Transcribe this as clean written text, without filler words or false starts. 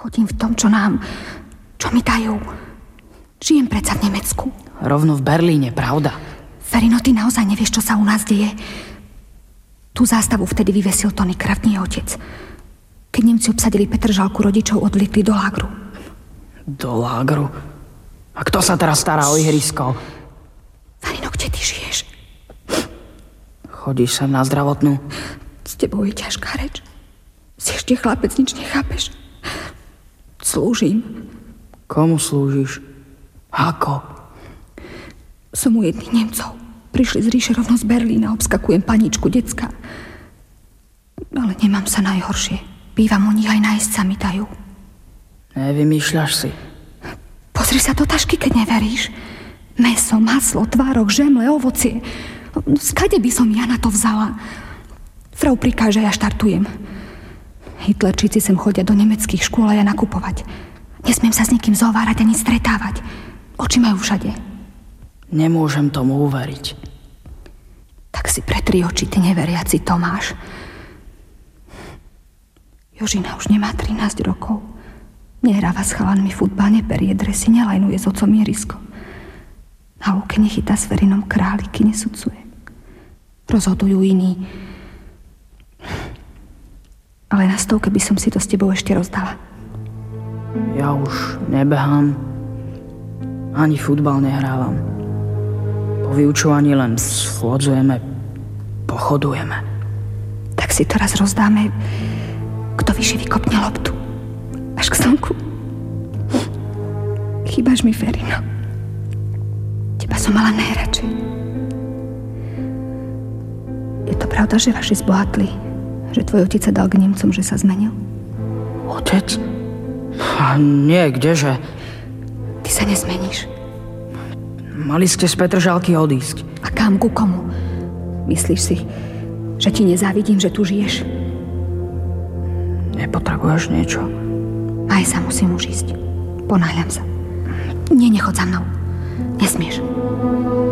Chodím v tom, čo mi dajú. Žijem predsa v Nemecku. Rovno v Berlíne, pravda? Ferino, ty naozaj nevieš, čo sa u nás deje? Tú zástavu vtedy vyvesil Tony Kraftný otec. Keď Nemci obsadili Petržalku, rodičov odvliekli do lágru. Do lágru? A kto sa teraz stará o ihrisko? Ferino, kde ty žiješ? Chodíš sem na zdravotnú? S tebou je ťažká reč. Si ešte chlapec, nič nechápeš. Slúžim. Komu slúžiš? Ako? Som u jedných Nemcov. Prišli z ríše rovno z Berlína. Obskakujem paničku decka. Ale nemám sa najhoršie. Bývam u nich, aj nájsť sa mi dajú. Nevymýšľaš si. Pozri sa do tašky, keď neveríš. Mäso, maslo, tvárok, žemle, ovocie. Skade by som ja na to vzala? Frau prikáže, ja štartujem. Hitlerčíci sem chodia do nemeckých škôl a ja nakupovať. Nesmiem sa s nikým zhovárať ani stretávať. Oči majú všade. Nemôžem tomu uveriť. Tak si pretri oči, ty neveriaci Tomáš. Jožina už nemá 13 rokov. Nehráva s chalanmi futbal, neperie dresy, nelajnuje s otcom ihrisko. Na lúke nechytá s Ferinom králiky, nesudzuje. Rozhodujú iní. Ale na stovke by som si to s tebou ešte rozdala. Ja už nebehám, ani futbal nehrávam. Po vyučovaní len schôdzujeme, pochodujeme. Tak si to raz rozdáme, kto vyššie vykopne loptu. Až k slnku. Chýbaš mi, Ferino. Teba som mala najradšej. Je to pravda, že vaši zbohatli? Že tvoj otec sa dal k Nemcom, že sa zmenil? Otec? A nie, kdeže? Ty sa nezmeníš. Mali ste z Petržalky odísť. A kam, ku komu? Myslíš si, že ti nezávidím, že tu žiješ? Nepotrebuješ niečo? Aj sa musím už ísť. Ponáhľam sa. Nie, nechod za mnou. Nesmieš.